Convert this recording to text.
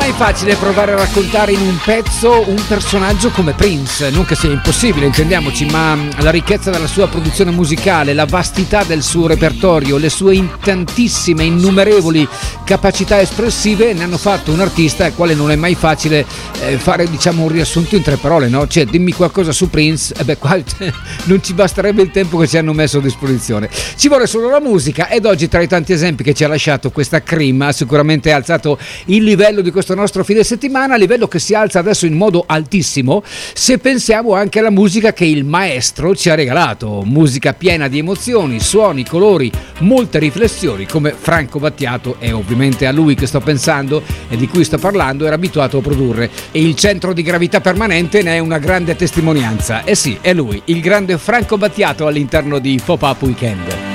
mai facile provare a raccontare in un pezzo un personaggio come Prince, non che sia impossibile, intendiamoci, ma la ricchezza della sua produzione musicale, la vastità del suo repertorio, le sue tantissime, innumerevoli capacità espressive ne hanno fatto un artista al quale non è mai facile fare, diciamo, un riassunto in 3 parole, no? Cioè, dimmi qualcosa su Prince, qua non ci basterebbe il tempo che ci hanno messo a disposizione, ci vuole solo la musica. Ed oggi, tra i tanti esempi che ci ha lasciato questa Cream, ha sicuramente alzato il livello di questo nostro fine settimana, livello che si alza adesso in modo altissimo se pensiamo anche alla musica che il maestro ci ha regalato, musica piena di emozioni, suoni, colori, molte riflessioni, come Franco Battiato, e ovviamente a lui che sto pensando e di cui sto parlando, era abituato a produrre, e il centro di gravità permanente ne è una grande testimonianza. Eh sì, è lui, il grande Franco Battiato, all'interno di Pop Up Weekend.